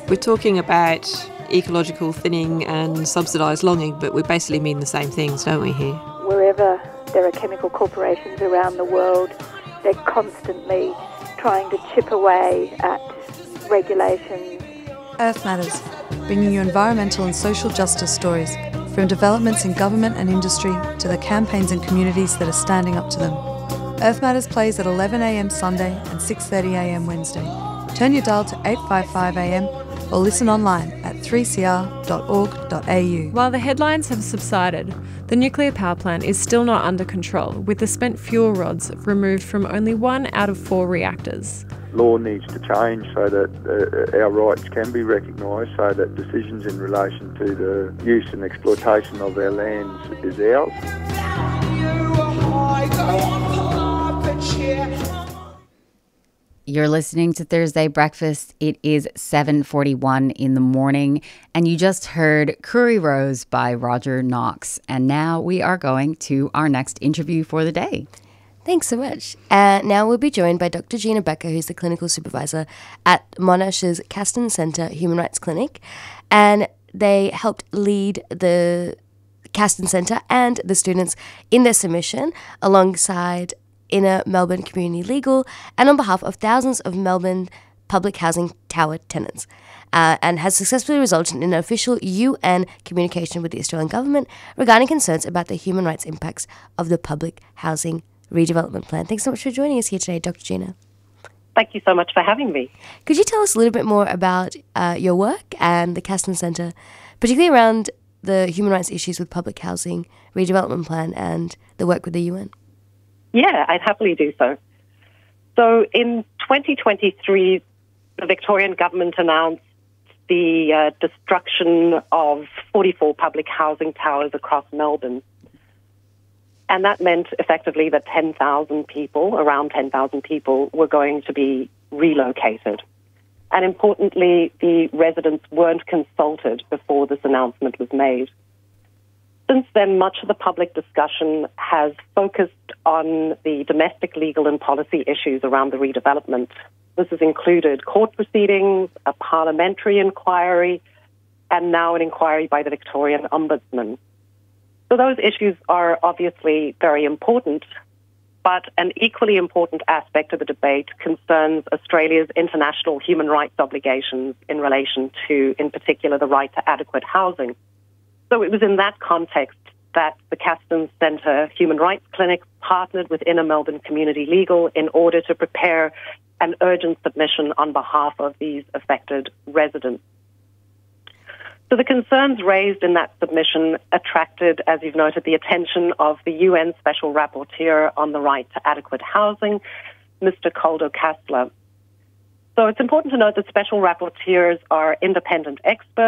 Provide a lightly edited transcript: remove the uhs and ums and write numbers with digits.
We're talking about ecological thinning and subsidised logging, but we basically mean the same things, don't we, here? Wherever there are chemical corporations around the world, they're constantly trying to chip away at regulations. Earth Matters, bringing you environmental and social justice stories, from developments in government and industry to the campaigns and communities that are standing up to them. Earth Matters plays at 11 a.m. Sunday and 6:30 a.m. Wednesday. Turn your dial to 855 a.m. or listen online at 3cr.org.au. While the headlines have subsided, the nuclear power plant is still not under control, with the spent fuel rods removed from only 1 out of 4 reactors. Law needs to change so that our rights can be recognised, so that decisions in relation to the use and exploitation of our lands is ours. You're listening to Thursday Breakfast. It is 7:41 in the morning, and you just heard Curry Rose by Roger Knox. And now we are going to our next interview for the day. Thanks so much. Now we'll be joined by Dr. Gina Becker, who's the clinical supervisor at Monash's Castan Centre Human Rights Clinic. And they helped lead the Castan Centre and the students in their submission alongside Inner Melbourne Community Legal and on behalf of thousands of Melbourne public housing tower tenants, and has successfully resulted in an official UN communication with the Australian government regarding concerns about the human rights impacts of the public housing redevelopment plan. Thanks so much for joining us here today, Dr. Gina. Thank you so much for having me. Could you tell us a little bit more about your work and the Castan Centre, particularly around the human rights issues with public housing redevelopment plan and the work with the UN? Yeah, I'd happily do so. So in 2023, the Victorian government announced the destruction of 44 public housing towers across Melbourne. And that meant effectively that around 10,000 people were going to be relocated. And importantly, the residents weren't consulted before this announcement was made. Since then, much of the public discussion has focused on the domestic legal and policy issues around the redevelopment. This has included court proceedings, a parliamentary inquiry, and now an inquiry by the Victorian Ombudsman. So those issues are obviously very important, but an equally important aspect of the debate concerns Australia's international human rights obligations in relation to, in particular, the right to adequate housing. So it was in that context that the Castan Centre Human Rights Clinic partnered with Inner Melbourne Community Legal in order to prepare an urgent submission on behalf of these affected residents. So the concerns raised in that submission attracted, as you've noted, the attention of the UN Special Rapporteur on the right to adequate housing, Mr. Koldo Kastler. So it's important to note that special rapporteurs are independent experts